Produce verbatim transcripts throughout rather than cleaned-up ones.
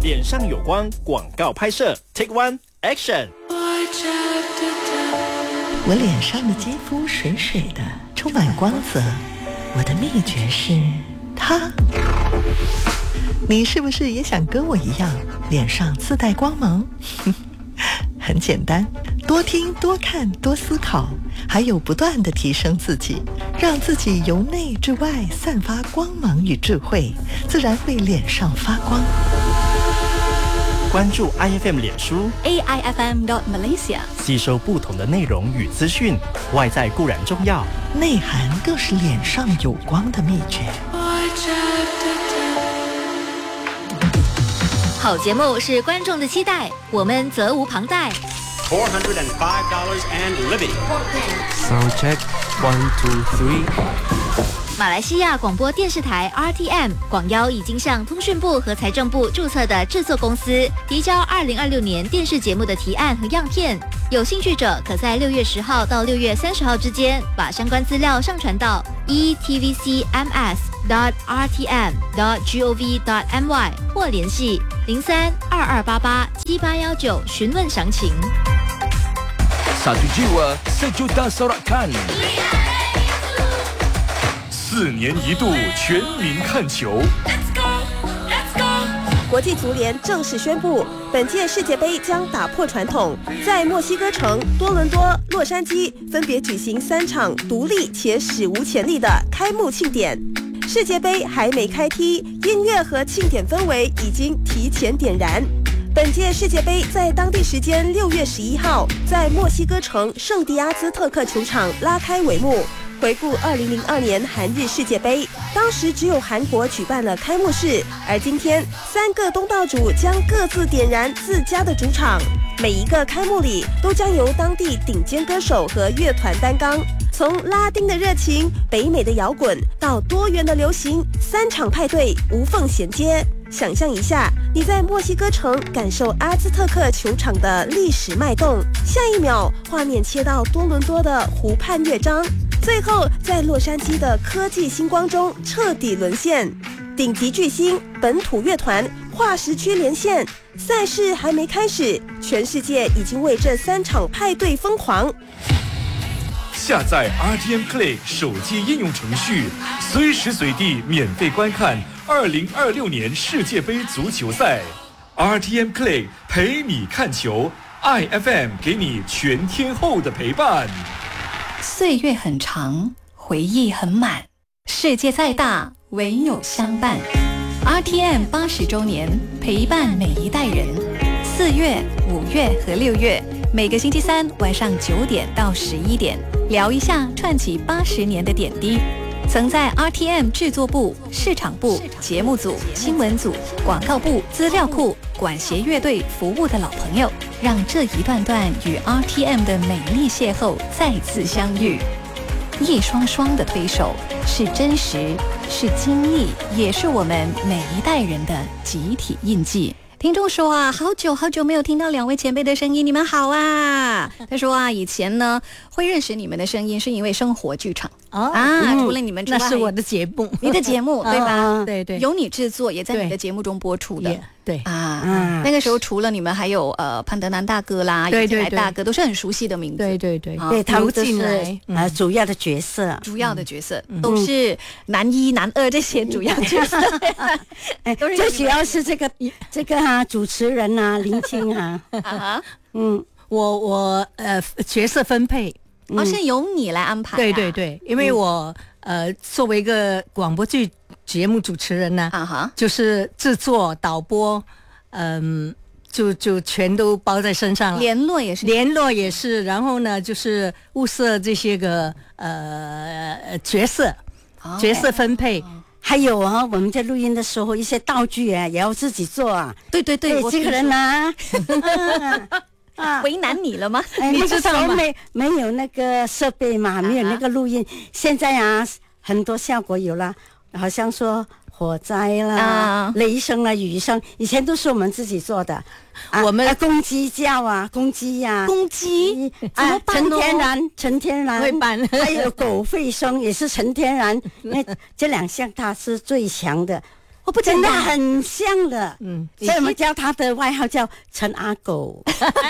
脸上有光广告拍摄 Take One Action。 我脸上的肌肤水水的，充满光泽。我的秘诀是它。你是不是也想跟我一样，脸上自带光芒？很简单，多听多看多思考，还有不断地提升自己，让自己由内至外散发光芒与智慧，自然会脸上发光。 关注 I F M 脸书 A I F M dot Malaysia， 吸收不同的内容与资讯。外在固然重要， 内涵更是脸上有光的秘诀。 好节目是观众的期待，我们责无旁贷。 four hundred five dollars and living. Sound check, one, two, three. 马来西亚广播电视台 R T M 广邀已经向通讯部和财政部注册的制作公司提交二零二六年电视节目的提案和样片，有兴趣者可在六月十号到六月三十号之间把相关资料上传到 e t v c m s dot r t m dot gov dot my 或联系零三二二八八七八一九询问详情。 Satu jiwa, sejuta sorakan. 四年一度全民看球。 国际足联正式宣布，本届世界杯将打破传统，在墨西哥城、多伦多、洛杉矶分别举行三场独立且史无前例的开幕庆典。世界杯还没开踢，音乐和庆典氛围已经提前点燃。本届世界杯在当地时间六月十一号，在墨西哥城圣地亚兹特克球场拉开帷幕。回顾二零零二年韩日世界杯，当时只有韩国举办了开幕式，而今天三个东道主将各自点燃自家的主场。每一个开幕礼都将由当地顶尖歌手和乐团担纲，从拉丁的热情、北美的摇滚到多元的流行，三场派对无缝衔接。想象一下，你在墨西哥城感受阿兹特克球场的历史脉动，下一秒画面切到多伦多的湖畔乐章，最后在洛杉矶的科技星光中彻底沦陷。顶级巨星、本土乐团、跨时区连线，赛事还没开始，全世界已经为这三场派对疯狂。 下载 R T M Click 手机应用程序，随时随地免费观看二零二六年世界杯足球赛。R T M Click 陪你看球 ，I F M 给你全天候的陪伴。 岁月很长，回忆很满，世界再大，唯有相伴。R T M 八十周年，陪伴每一代人。四月、五月和六月，每个星期三晚上九点到十一点，聊一下串起八十年的点滴。曾在 R T M 制作部、市场部、节目组、新闻组、广告部、资料库、管弦乐队服务的老朋友，让这一段段与 R T M 的美丽邂逅再次相遇。一双双的推手，是真实，是经历，也是我们每一代人的集体印记。听众说啊，好久好久没有听到两位前辈的声音，你们好啊！他说啊，以前呢会认识你们的声音，是因为生活剧场。 哦、 啊、 嗯， 除了你们之外， 那是我的节目， 你的节目对吧？ 啊、对对， 有你制作，也在你的节目中播出的。 Yeah, 对啊、 嗯， 那个时候除了你们，还有呃潘德南大哥啦， 对对对，大哥都是很熟悉的名字。 对对对， 啊、 对，他们都是嗯、 呃主要的角色， 主要的角色、 嗯、 都是男一、男二这些主要角色。 哎，最主要是这个这个啊主持人啊林青啊， 啊嗯，我我呃角色分配。 哦、嗯，是由你来安排、啊。 对对对，因为我、嗯、呃作为一个广播剧节目主持人呢，啊哈，就是制作、导播，嗯、呃，就就全都包在身上了。 联络也是， 联络也是，然后呢，就是物色这些个呃角色、哦、角色分配。哦， 还有啊，我们在录音的时候，一些道具啊也要自己做啊。 对对对， 对这个人呢、 啊。啊，为难你了吗？ 哎，那个时候没没有那个设备嘛，没有那个录音。啊、现在啊，很多效果有了，好像说火灾啦、啊、雷声啦、雨声，以前都是我们自己做的。啊、 我们、 啊、公鸡叫啊，公鸡呀、啊， 公鸡怎么办、 啊？纯天然，纯天然会办。 还有狗吠声也是纯天然，那这两项它是最强的。 我不真的很像的，嗯，所以我们叫他的外号叫陈阿狗。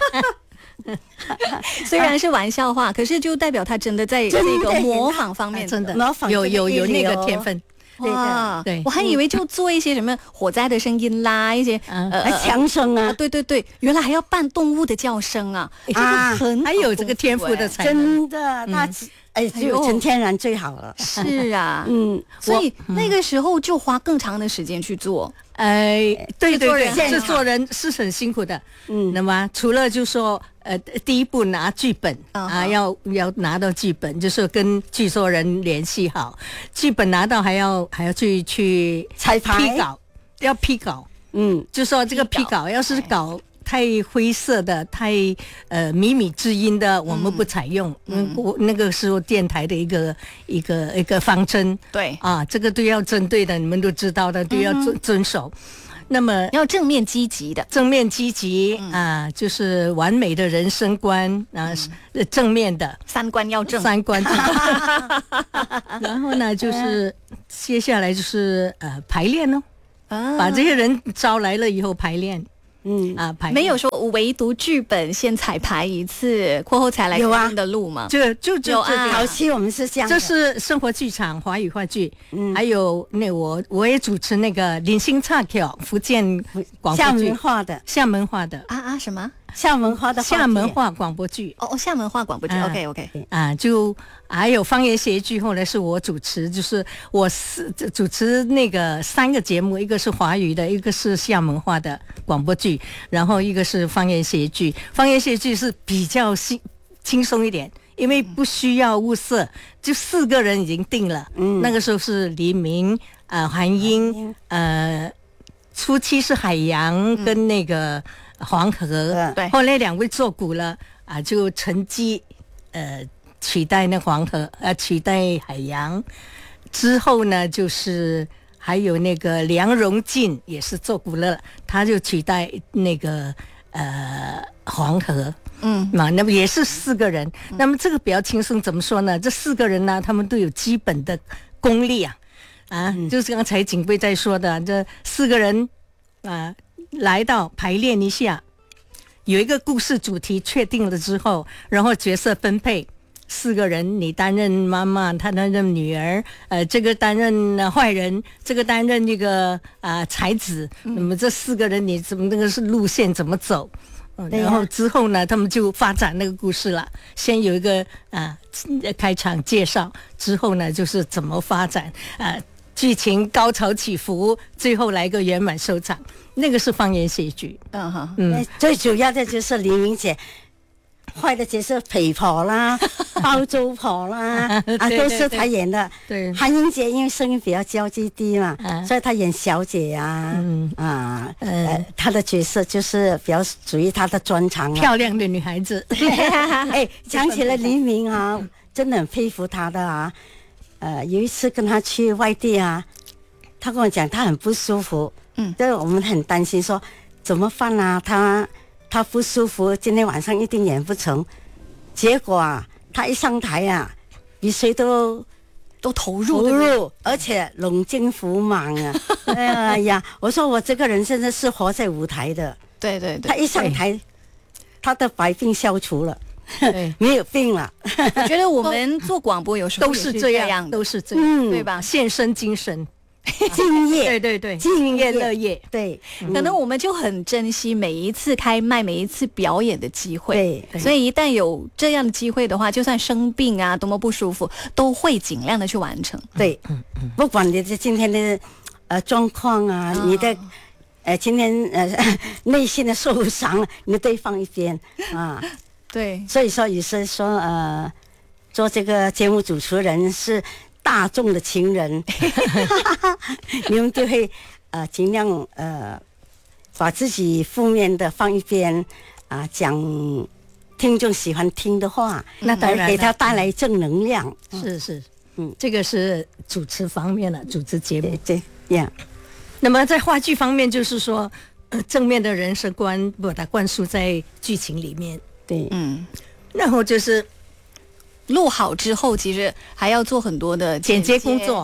虽然是玩笑话，可是就代表他真的在这个模仿方面真的模仿有有有那个天分。 哇，对，我还以为就做一些什么火灾的声音啦，一些呃强声啊， 对对对，原来还要扮动物的叫声啊， 啊，还有这个天赋的才能，真的，他哎，只有纯天然最好了。 是啊，嗯，所以那个时候就花更长的时间去做。 哎，对对对，制作人是很辛苦的。嗯，那么除了就说呃，第一步拿剧本啊，要要拿到剧本，就是跟制作人联系好，剧本拿到还要还要去去彩排批稿，要批稿。嗯，就说这个批稿要是稿太灰色的、太呃靡靡之音的，我们不采用。嗯，我那个时候电台的一个一个一个方针， 对啊，这个都要针对的，你们都知道的，都要遵遵守。那么要正面积极的， 正面积极、嗯、啊，就是完美的人生观啊，嗯、正面的三观要正， 三观正。然后呢，就是接下来就是呃排练哦，啊、把这些人招来了以后排练。 嗯啊，没有说唯独剧本先彩排一次，过后才来看的路吗？ 就就就啊，早期我们是这样， 这是生活剧场华语话剧，嗯，还有那我我也主持那个零星岔口福建广播剧， 厦门话的， 厦门话的啊啊什么？ 厦门话的厦门话广播剧哦，厦门话广播剧、啊、，OK OK 啊，就还有方言协剧，后来是我主持，就是我是主持那个三个节目，一个是华语的，一个是厦门话的广播剧，然后一个是方言协剧。方言协剧是比较轻轻松一点，因为不需要物色，就四个人已经定了。嗯，那个时候是黎明呃韩英呃，初期是海洋跟那个。嗯黄河，对，后来两位做古了啊，就趁机呃取代那黄河，呃取代海洋。之后呢，就是还有那个梁荣进也是做古了，他就取代那个呃黄河。嗯，嘛，那么也是四个人。嗯、那么这个比较轻松，怎么说呢？这四个人呢，他们都有基本的功力啊，啊，嗯、就是刚才警备在说的，这四个人啊。来到排练一下，有一个故事主题确定了之后，然后角色分配，四个人，你担任妈妈，他担任女儿，呃，这个担任、呃、坏人，这个担任那个啊、呃、才子，那么这四个人你怎么那个是路线怎么走？嗯、然后之后呢，他们就发展那个故事了。先有一个啊、呃、开场介绍，之后呢就是怎么发展啊。呃剧情高潮起伏，最后来个圆满收场，那个是方言喜剧。 嗯哈，嗯，最主要的就是黎明姐，坏的角色陪婆啦、包租婆啦，啊，都是她演的。对，韩英姐因为声音比较娇滴低嘛，啊、所以她演小姐啊，嗯啊，呃，她的角色就是比较属于她的专长、啊。 漂亮的女孩子。 哎，讲起来黎明啊，真的很佩服她的啊。呃，有一次跟他去外地啊，他跟我讲他很不舒服，嗯，对我们很担心说怎么办啊？他他不舒服，今天晚上一定演不成。结果啊，他一上台啊，比谁都都投入， 投入，而且龙精虎猛啊！哎呀，我说我这个人真的是活在舞台的， 对对对， 他一上台，他的百病消除了。对，没有病了。 我觉得我们做广播有时候都是这样，都是这样，嗯、对吧？献身精神， 敬业， 对对对， 敬业乐业， 对。 嗯、可能我们就很珍惜每一次开麦、每一次表演的机会， 对。 所以一旦有这样的机会的话，就算生病啊，多么不舒服，都会尽量的去完成。 对，嗯嗯，不管你的今天的呃状况啊，哦、你的。呃，今天呃内心的受伤，你都放一边啊。 对， 所以说也是说呃，做这个节目主持人是大众的情人，你们就会呃尽量呃把自己负面的放一边啊、呃，讲听众喜欢听的话， 那当然给他带来正能量。 嗯、是是，嗯，这个是主持方面的主持节目， 对对呀。 那么在话剧方面，就是说、呃、正面的人生观把它灌输在剧情里面。 对， 嗯， 然后就是录好之后，其实还要做很多的剪接工作。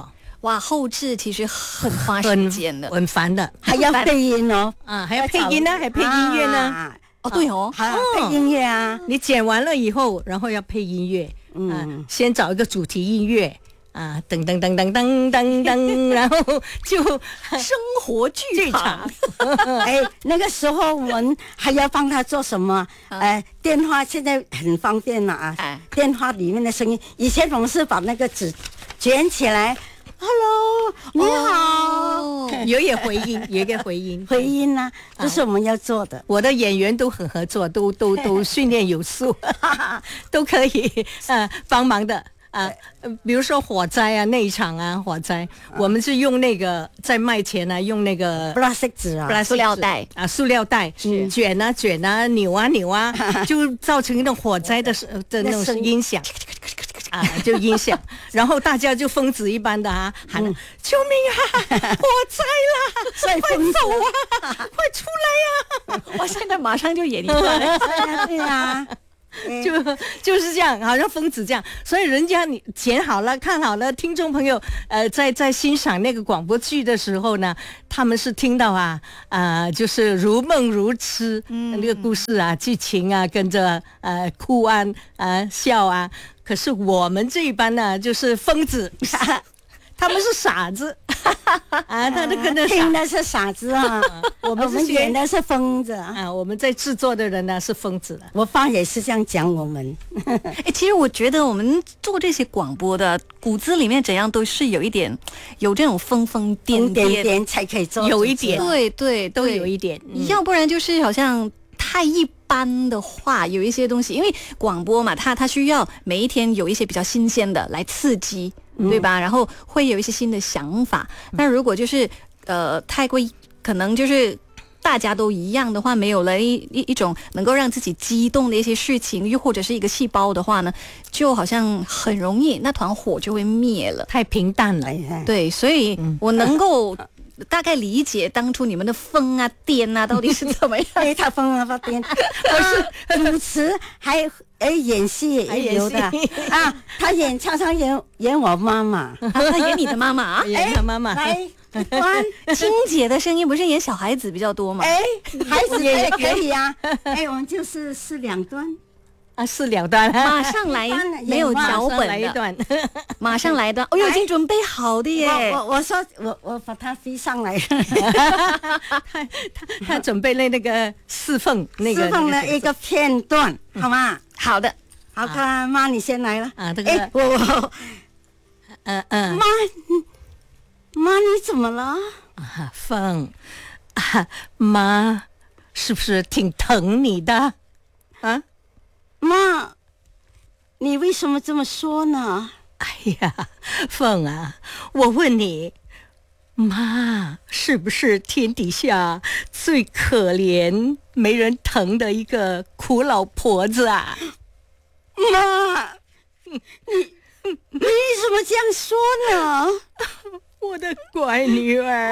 哇，后置其实很花时间的， 很烦的， 还要配音哦， 啊，还要配音呢，还配音乐呢。 啊哦，对哦， 还要配音乐啊。 你剪完了以后，然后要配音乐，嗯，先找一个主题音乐。啊，噔噔噔噔噔噔噔，然后就生活剧场。 哎，那个时候我们还要帮他做什么？哎、呃，电话现在很方便了啊，哎、电话里面的声音，以前总是把那个纸卷起来 ，Hello， 你好， 哦、有也回音，有一个回音， 回音啊，这是我们要做的。 我的演员都很合作，都都都训练有素，都可以呃帮忙的。啊，比如说火灾啊，那一场啊，火灾，我们是用那个在卖前呢、啊，用那个布拉斯纸啊， 塑料袋啊，塑料袋卷啊卷啊，扭啊扭啊，就造成那种火灾的的那种音响。啊，就音响，然后大家就疯子一般的啊，喊、嗯、救命啊，火灾啦，快走啊，快出来呀、啊！ 我现在马上就演一段， 对呀。 就就是这样，好像疯子这样，所以人家你剪好了看好了，听众朋友呃在在欣赏那个广播剧的时候呢，他们是听到啊啊、呃、就是如梦如痴，嗯，那个故事啊剧情啊跟着呃哭啊啊、呃、笑啊，可是我们这一班呢就是疯子。他们是傻子啊，他都跟着听的是傻子啊，我们是演的是疯子啊。我们在制作的人呢是疯子了。 我爸也是这样讲我们。 哎，其实我觉得我们做这些广播的骨子里面怎样都是有一点有这种疯疯癫癫癫才可以做， 有一点， 对对， 都有一点、 嗯，要不然就是好像太一般的话，有一些东西，因为广播嘛，它它需要每一天有一些比较新鲜的来刺激。对吧？然后会有一些新的想法。那如果就是呃太过可能就是大家都一样的话，没有了一一一种能够让自己激动的一些事情，又或者是一个细胞的话呢，就好像很容易那团火就会灭了， 太平淡了。 对，所以我能够大概理解当初你们的疯啊癫啊到底是怎么样。 哎，他疯啊他癫，我是主持还。哎，演戏也有的啊！他演常常演演我妈妈， 啊、他演你的妈妈啊， 演他妈妈。 来，关金姐的声音不是演小孩子比较多吗？ 哎，孩子也可以啊。哎，我们就是是两段啊，是两段， 马上来，没有脚本的， 一段马上来一段。哦哟，已经准备好的耶！ 我我我说我我把它飞上来， 他他他准备了那个侍奉那个侍奉的一个片段，好吗？ 好的， 好看，妈，你先来了啊！这个， 哎，我我， 嗯嗯， 妈，妈，你怎么了？ 啊，凤，啊，妈，是不是挺疼你的？啊， 妈，你为什么这么说呢？ 哎呀，凤啊，我问你，妈是不是天底下最可怜、没人疼的一个苦老婆子啊？ 妈，你你为什么这样说呢？ 我的乖女儿，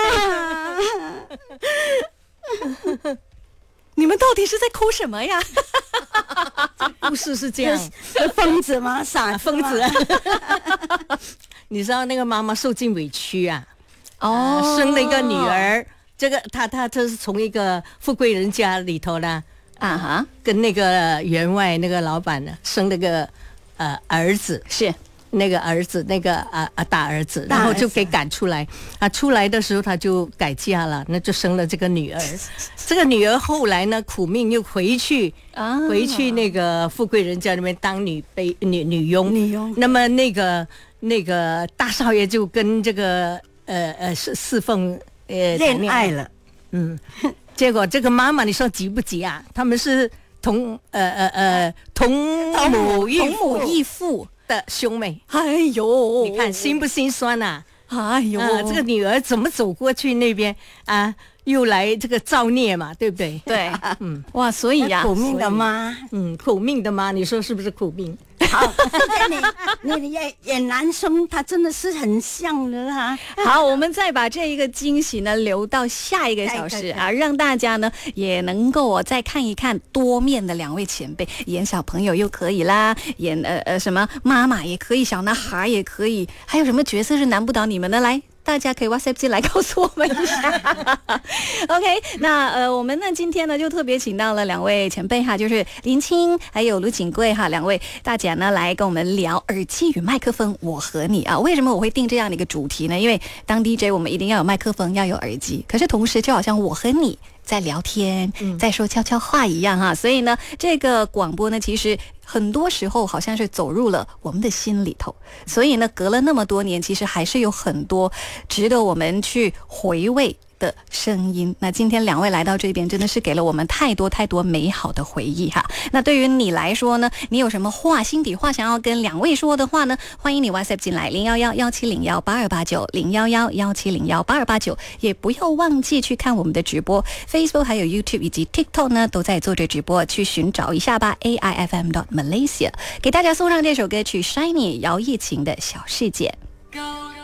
你们到底是在哭什么呀？ 故事是这样， 疯子吗？傻疯子。你知道那个妈妈受尽委屈啊。 哦、 呃，生了一个女儿，这个她她这是从一个富贵人家里头呢， 啊哈， 跟那个员外那个老板呢生了个呃儿子， 是那个儿子那个啊啊大儿子，然后就给赶出来啊，出来的时候他就改嫁了，那就生了这个女儿，这个女儿后来呢苦命又回去啊，回去那个富贵人家那边当女婢女女佣， 女佣， 那么那个那个大少爷就跟这个。呃呃，侍侍奉呃恋爱了， 嗯，结果这个妈妈你说急不急啊？他们是同呃呃呃同母异同母异父的兄妹， 哎呦， 你看心不心酸呐、 啊？哎呦、 呃，这个女儿怎么走过去那边啊？又来这个造孽嘛，对不对？ 对，嗯，哇，所以呀、啊， 苦命的妈， 嗯，苦命的妈，你说是不是苦命？ 好，谢谢你，你演演男生，他真的是很像的哈。 好，我们再把这一个惊喜呢留到下一个小时啊，让大家呢也能够哦再看一看多面的两位前辈，演小朋友又可以啦，演呃呃什么妈妈也可以，小男孩也可以，还有什么角色是难不倒你们的？来。大家可以 WhatsApp 进来告诉我们一下。OK， 那呃，我们呢今天呢就特别请到了两位前辈哈，就是林青还有卢锦贵哈，两位大姐呢来跟我们聊耳机与麦克风，我和你啊。为什么我会定这样的一个主题呢？因为当 D J 我们一定要有麦克风，要有耳机，可是同时就好像我和你在聊天，在说悄悄话一样哈，所以呢，这个广播呢，其实很多时候好像是走入了我们的心里头，所以呢，隔了那么多年，其实还是有很多值得我们去回味的声音。那今天两位来到这边，真的是给了我们太多太多美好的回忆哈。那对于你来说呢，你有什么话心底话想要跟两位说的话呢？欢迎你 WhatsApp 进来零一一一七零一八二八九零一一一七零一八二八九，也不要忘记去看我们的直播 Facebook 还有 YouTube 以及 TikTok 呢都在做着直播，去寻找一下吧 A I F M dot Malaysia。 给大家送上这首歌曲 Shiny 姚叶晴的小世界。